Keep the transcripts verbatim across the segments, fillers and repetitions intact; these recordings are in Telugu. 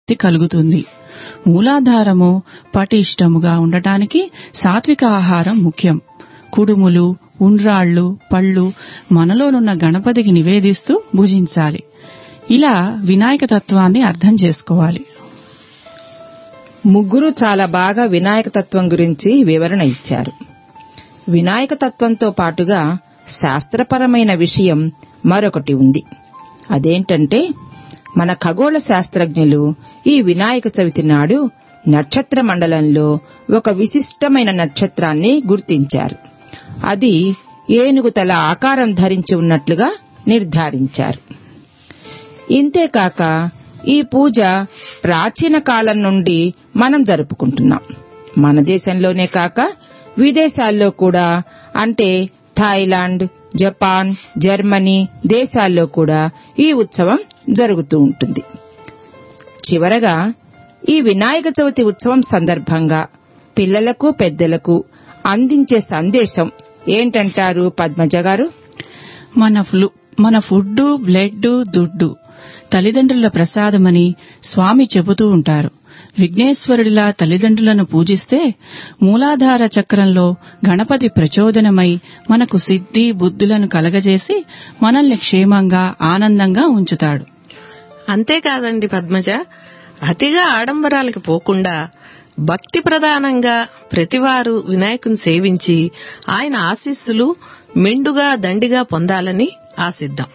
శక్తి కలుగుతుంది. మూలాధారము పటిష్టముగా ఉండటానికి సాత్విక ఆహారం ముఖ్యం. కుడుములు, ఉండ్రాళ్లు, పళ్లు మనలోనున్న గణపతికి నివేదిస్తూ భుజించాలి. ఇలా వినాయక తత్వాన్ని అర్థం చేసుకోవాలి. ముగ్గురు చాలా బాగా వినాయక తత్వం గురించి వివరణ ఇచ్చారు. వినాయక తత్వంతో పాటుగా శాస్త్రపరమైన విషయం మరొకటి ఉంది. అదేంటంటే మన ఖగోళ శాస్త్రజ్ఞులు ఈ వినాయక చవితి నాడు నక్షత్ర మండలంలో ఒక విశిష్టమైన నక్షత్రాన్ని గుర్తించారు. అది ఏనుగు తల ఆకారం ధరించి ఉన్నట్లుగా నిర్ధారించారు. ఇంతేకాక ఈ పూజ ప్రాచీన కాలం నుండి మనం జరుపుకుంటున్నాం. మన దేశంలోనే కాక విదేశాల్లో కూడా, అంటే థాయిలాండ్, జపాన్, జర్మనీ దేశాల్లో కూడా ఈ ఉత్సవం జరుగుతూ ఉంటుంది. చివరగా ఈ వినాయక చవితి ఉత్సవం సందర్భంగా పిల్లలకు పెద్దలకు అందించే సందేశం ఏంటంటారు పద్మజ గారు? మన ఫ్లు మన ఫుడ్డు, బ్లడ్, దుడ్డు తల్లిదండ్రుల ప్రసాదమని స్వామి చెబుతూ ఉంటారు. విఘ్నేశ్వరుడిలా తల్లిదండ్రులను పూజిస్తే మూలాధార చక్రంలో గణపతి ప్రచోదనమై మనకు సిద్ధి బుద్ధులను కలగజేసి మనల్ని క్షేమంగా ఆనందంగా ఉంచుతాడు. అంతేకాదండి పద్మజ, అతిగా ఆడంబరాలకు పోకుండా భక్తి ప్రధానంగా ప్రతివారు వినాయకుని సేవించి ఆయన ఆశీస్సులు మెండుగా దండిగా పొందాలని ఆశిద్దాం.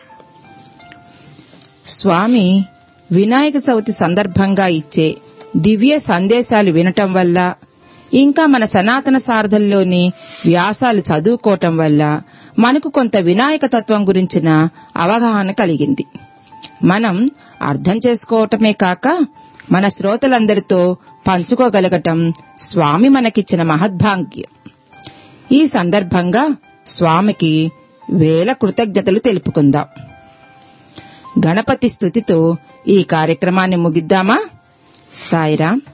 స్వామి వినాయక చవితి సందర్భంగా ఇచ్చే దివ్య సందేశాలు వినటం వల్ల, ఇంకా మన సనాతన సారథల్లోని వ్యాసాలు చదువుకోవటం వల్ల మనకు కొంత వినాయక తత్వం గురించిన అవగాహన కలిగింది. మనం అర్థం చేసుకోవటమే కాక మన శ్రోతలందరితో పంచుకోగలగటం స్వామి మనకిచ్చిన మహద్భాగ్యం. ఈ సందర్భంగా స్వామికి వేల కృతజ్ఞతలు తెలుపుకుందాం. గణపతి స్తుతితో ఈ కార్యక్రమాన్ని ముగిద్దామా? సాయిరాం.